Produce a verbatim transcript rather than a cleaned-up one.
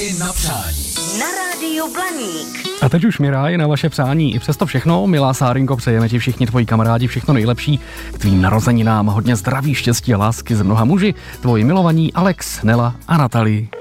I na přání. Na rádiu Blaník. A teď už Miraj na vaše přání. I přesto všechno, milá Sárinko, přejeme ti všichni tvoji kamarádi všechno nejlepší k tvým narozeninám. Hodně zdraví, štěstí a lásky z mnoha muži. Tvoji milovaní Alex, Nela a Natalie.